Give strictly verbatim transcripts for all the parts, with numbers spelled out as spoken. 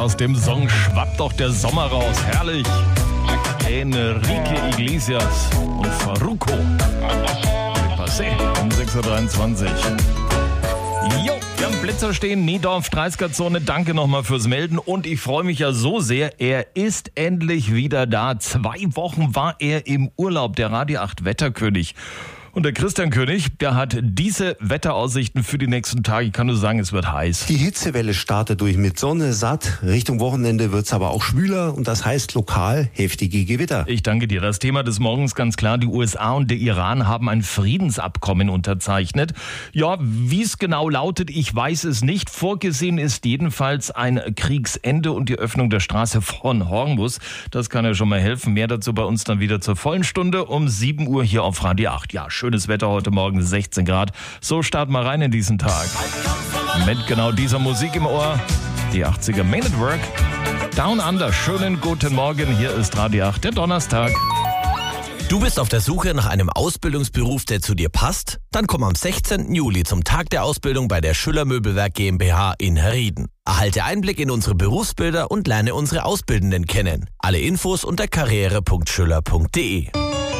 aus dem Song schwappt doch der Sommer raus. Herrlich. Enrique Iglesias und Farruko. Passé um sechs Uhr dreiundzwanzig. Jo, wir haben Blitzer stehen, Niedorf, dreißiger-Zone. Danke nochmal fürs Melden. Und ich freue mich ja so sehr, er ist endlich wieder da. Zwei Wochen war er im Urlaub, der Radio acht Wetterkönig. Und der Christian König, der hat diese Wetteraussichten für die nächsten Tage. Ich kann nur sagen, es wird heiß. Die Hitzewelle startet durch mit Sonne, satt. Richtung Wochenende wird es aber auch schwüler und das heißt lokal heftige Gewitter. Ich danke dir. Das Thema des Morgens ganz klar. Die U S A und der Iran haben ein Friedensabkommen unterzeichnet. Ja, wie es genau lautet, ich weiß es nicht. Vorgesehen ist jedenfalls ein Kriegsende und die Öffnung der Straße von Hormuz. Das kann ja schon mal helfen. Mehr dazu bei uns dann wieder zur vollen Stunde um sieben Uhr hier auf Radio acht. Ja, schön. Schönes Wetter heute Morgen, sechzehn Grad. So starten wir rein in diesen Tag. Mit genau dieser Musik im Ohr, die achtziger Man at Work. Down Under, schönen guten Morgen. Hier ist Radio acht, der Donnerstag. Du bist auf der Suche nach einem Ausbildungsberuf, der zu dir passt? Dann komm am sechzehnten Juli zum Tag der Ausbildung bei der Schüller Möbelwerk GmbH in Herrieden. Erhalte Einblick in unsere Berufsbilder und lerne unsere Auszubildenden kennen. Alle Infos unter karriere punkt schüller punkt de.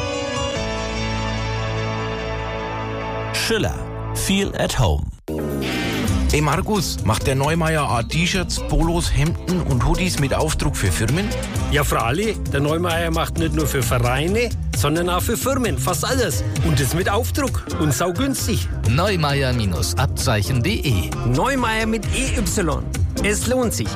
Schüller. Feel at home. Hey Markus, macht der Neumeier auch T-Shirts, Polos, Hemden und Hoodies mit Aufdruck für Firmen? Ja, freilich. Der Neumeier macht nicht nur für Vereine, sondern auch für Firmen. Fast alles. Und das mit Aufdruck. Und saugünstig. Neumeier-Abzeichen punkt de. Neumeier mit E Y. Es lohnt sich.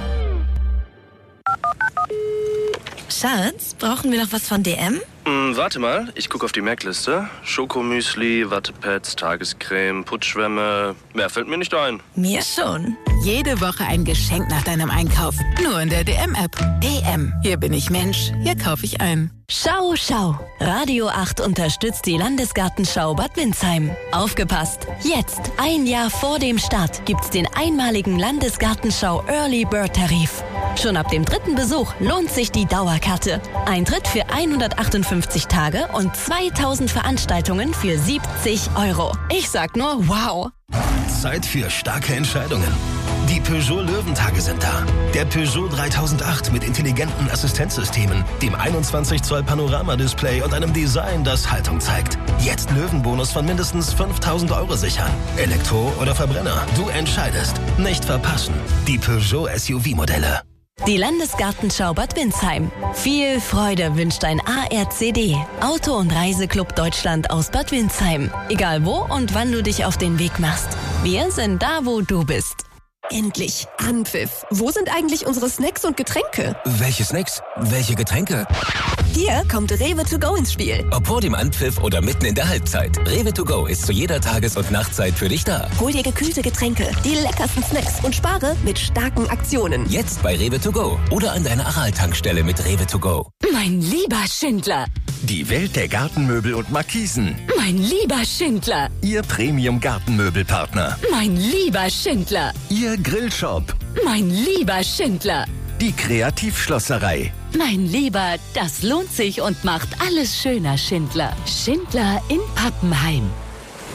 Schatz, brauchen wir noch was von D M? Mm, warte mal, ich gucke auf die Merkliste. Schokomüsli, Wattepads, Tagescreme, Putzschwämme. Mehr fällt mir nicht ein. Mir schon. Jede Woche ein Geschenk nach deinem Einkauf. Nur in der D M-App. D M. Hier bin ich Mensch. Hier kaufe ich ein. Schau, schau. Radio acht unterstützt die Landesgartenschau Bad Windsheim. Aufgepasst! Jetzt, ein Jahr vor dem Start, gibt's den einmaligen Landesgartenschau Early Bird Tarif. Schon ab dem dritten Besuch lohnt sich die Dauerkarte. Eintritt für hundertachtundfünfzig Tage und zweitausend Veranstaltungen für siebzig Euro. Ich sag nur wow. Zeit für starke Entscheidungen. Die Peugeot Löwentage sind da. Der Peugeot dreitausendacht mit intelligenten Assistenzsystemen, dem einundzwanzig Zoll Panoramadisplay und einem Design, das Haltung zeigt. Jetzt Löwenbonus von mindestens fünftausend Euro sichern. Elektro oder Verbrenner, du entscheidest. Nicht verpassen. Die Peugeot S U V-Modelle. Die Landesgartenschau Bad Windsheim. Viel Freude wünscht ein A R C D. Auto- und Reiseclub Deutschland aus Bad Windsheim. Egal wo und wann du dich auf den Weg machst. Wir sind da, wo du bist. Endlich Anpfiff. Wo sind eigentlich unsere Snacks und Getränke? Welche Snacks? Welche Getränke? Hier kommt Rewe to go ins Spiel. Ob vor dem Anpfiff oder mitten in der Halbzeit. Rewe to go ist zu jeder Tages- und Nachtzeit für dich da. Hol dir gekühlte Getränke, die leckersten Snacks und spare mit starken Aktionen. Jetzt bei Rewe to go oder an deiner Aral-Tankstelle mit Rewe to go. Mein lieber Schindler. Die Welt der Gartenmöbel und Markisen. Mein lieber Schindler. Ihr Premium-Gartenmöbelpartner. Mein lieber Schindler. Ihr Grillshop. Mein lieber Schindler. Die Kreativschlosserei. Mein Lieber, das lohnt sich und macht alles schöner, Schindler. Schindler in Pappenheim.